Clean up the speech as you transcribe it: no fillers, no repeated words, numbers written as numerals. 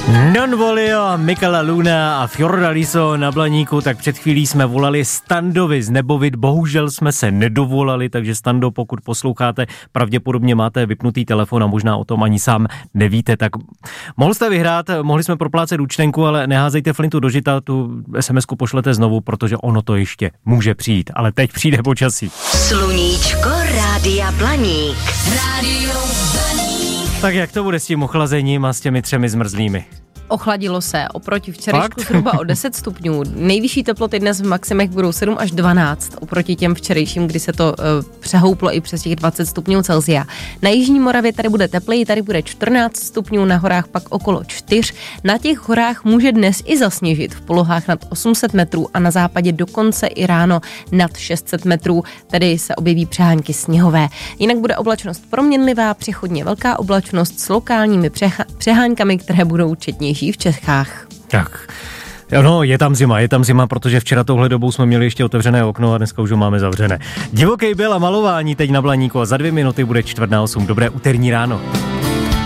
Don Volio, Michaela Luna a Fiordaliso na Blaníku, tak před chvílí jsme volali Standovi z Nebovit, bohužel jsme se nedovolali, takže Stando, pokud posloucháte, pravděpodobně máte vypnutý telefon a možná o tom ani sám nevíte, tak mohl jste vyhrát, mohli jsme proplácet účtenku, ale neházejte flintu do žita, tu SMS-ku pošlete znovu, protože ono to ještě může přijít, ale teď přijde počasí. Sluníčko Rádia Blaník. Rádio Blaník. Tak jak to bude s tím ochlazením a s těmi 3 zmrzlými? Ochladilo se oproti včerejšku zhruba o 10 stupňů. Nejvyšší teploty dnes v maximech budou 7 až 12 oproti těm včerejším, kdy se to přehouplo i přes těch 20 stupňů Celsia. Na jižní Moravě tady bude tepleji, tady bude 14 stupňů, na horách pak okolo 4. Na těch horách může dnes i zasněžit v polohách nad 800 metrů a na západě dokonce i ráno nad 600 metrů, tedy se objeví přehánky sněhové. Jinak bude oblačnost proměnlivá, přechodně velká oblačnost s lokálními přehánkami, které budou četnější v Čechách. Tak, no, je tam zima, protože včera touhle dobou jsme měli ještě otevřené okno a dneska už ho máme zavřené. Divokej byl a malování teď na Blaníku a za 2 minuty bude 7:45. Dobré úterní ráno.